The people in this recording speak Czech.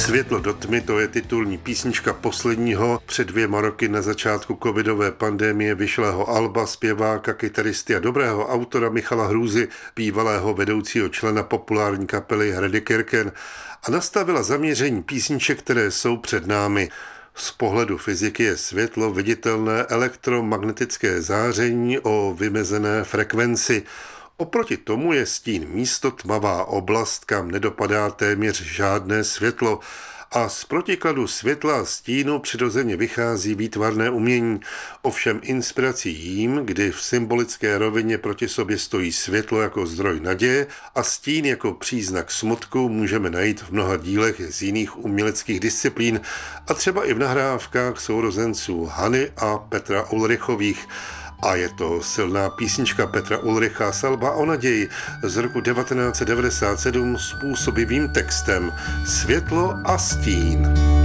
Světlo do tmy, to je titulní písnička posledního před 2 roky na začátku covidové pandemie vyšlého alba zpěváka, kytaristy a dobrého autora Michala Hrůzy, bývalého vedoucího člena populární kapely Hredy Kirken, a nastavila zaměření písniček, které jsou před námi. Z pohledu fyziky je světlo viditelné elektromagnetické záření o vymezené frekvenci. Oproti tomu je stín místo tmavá oblast, kam nedopadá téměř žádné světlo. A z protikladu světla a stínu přirozeně vychází výtvarné umění. Ovšem inspirací jím, kdy v symbolické rovině proti sobě stojí světlo jako zdroj naděje a stín jako příznak smutku, můžeme najít v mnoha dílech z jiných uměleckých disciplín a třeba i v nahrávkách sourozenců Hany a Petra Ulrichových. A je to silná písnička Petra Ulricha z alba O naději z roku 1997 s působivým textem Světlo a stín.